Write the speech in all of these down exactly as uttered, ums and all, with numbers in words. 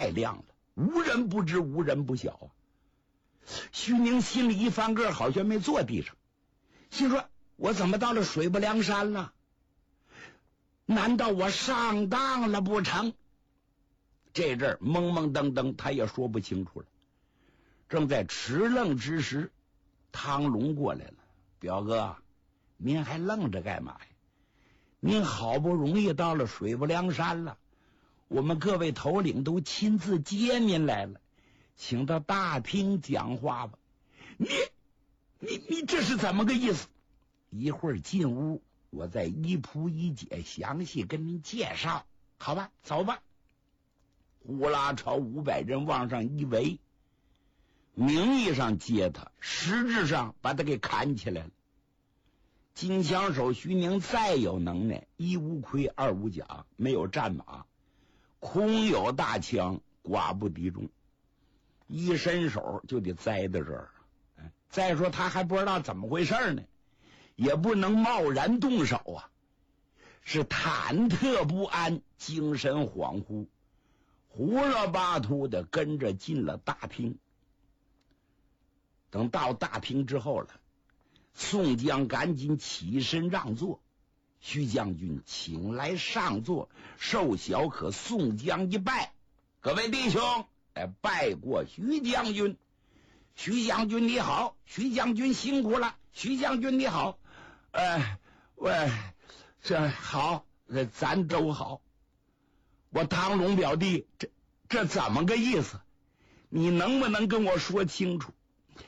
太亮了，无人不知，无人不晓啊。徐宁心里一翻个，好像没坐地上，心说我怎么到了水泊梁山了？难道我上当了不成？这阵儿懵懵登登，他也说不清楚了。正在迟愣之时，汤龙过来了。表哥，您还愣着干嘛呀？您好不容易到了水泊梁山了，我们各位头领都亲自接您来了，请到大厅讲话吧。你你你这是怎么个意思？一会儿进屋，我再一铺一解详细跟您介绍，好吧？走吧。呼啦朝五百人往上一围，名义上接他，实质上把他给砍起来了。金枪手徐宁再有能耐，一无盔二无甲，没有战马，空有大枪，寡不敌众，一伸手就得栽在这儿。再说他还不知道怎么回事呢，也不能贸然动手啊，是忐忑不安，精神恍惚，胡了八突的跟着进了大厅。等到大厅之后了，宋江赶紧起身让座，徐将军请来上座，受小可宋江一拜。各位弟兄，哎，拜过徐将军。徐将军你好，徐将军辛苦了，徐将军你好。呃喂，这好，咱都好。我唐龙表弟，这这怎么个意思？你能不能跟我说清楚？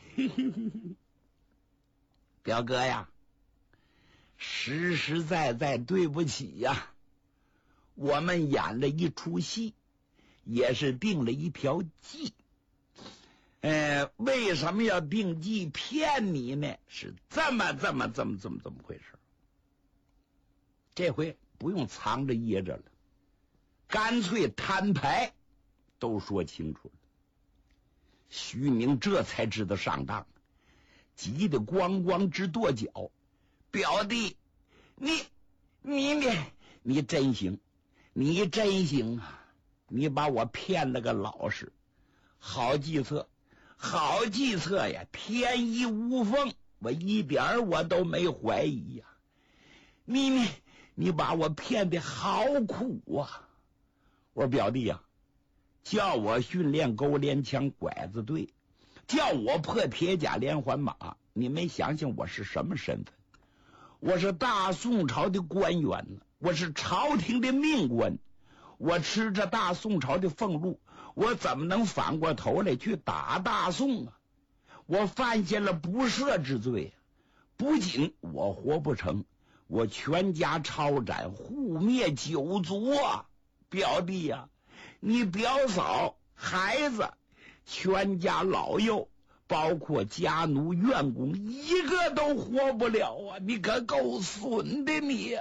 表哥呀，实实在在对不起呀，我们演了一出戏，也是定了一条计。呃，为什么要定计骗你呢？是这么这么这么这么这么回事。这回不用藏着掖着了，干脆摊牌都说清楚了。徐宁这才知道上当，急得咣咣直跺脚。表弟，你你你你真行，你真行啊！你把我骗了个老实，好计策，好计策呀！天衣无缝，我一点我都没怀疑呀。你你你把我骗得好苦啊！我说表弟呀，叫我训练勾连枪拐子队，叫我破铁甲连环马，你没想想我是什么身份？我是大宋朝的官员呢，我是朝廷的命官，我吃着大宋朝的俸禄，我怎么能反过头来去打大宋啊？我犯下了不赦之罪，不仅我活不成，我全家抄斩，护灭九族啊！表弟呀、啊，你表嫂、孩子、全家老幼，包括家奴院工，一个都活不了啊！你可够损的你！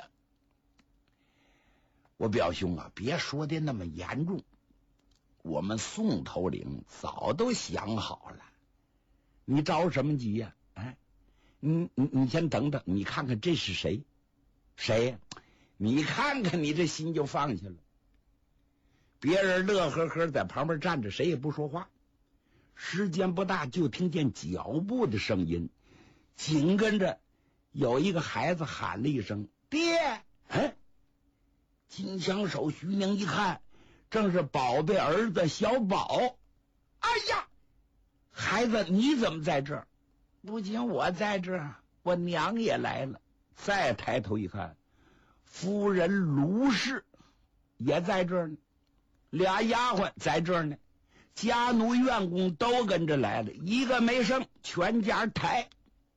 我表兄啊，别说的那么严重，我们宋头领早都想好了，你着什么急呀、啊？哎，你你你先等等，你看看这是谁？谁呀？你看看你这心就放下了。别人乐呵呵在旁边站着，谁也不说话。时间不大，就听见脚步的声音，紧跟着有一个孩子喊了一声爹。哎，金枪手徐宁一看，正是宝贝儿子小宝。哎呀，孩子你怎么在这儿？不仅我在这儿，我娘也来了。再抬头一看，夫人卢氏也在这儿呢，俩丫鬟在这儿呢，家奴院工都跟着来了，一个没剩，全家抬。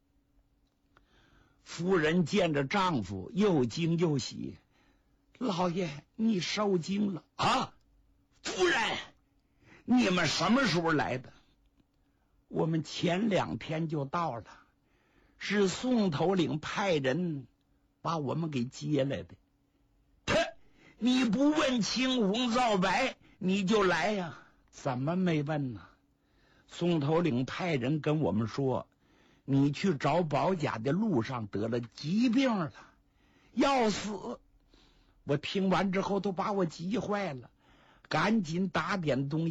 夫人见着丈夫又惊又喜，老爷你受惊了啊！夫人，你们什么时候来的？我们前两天就到了，是宋头领派人把我们给接来的。他，你不问青红皂白你就来呀？怎么没问呢？宋头领派人跟我们说，你去找保甲的路上得了疾病了，要死。我听完之后都把我急坏了，赶紧打点东西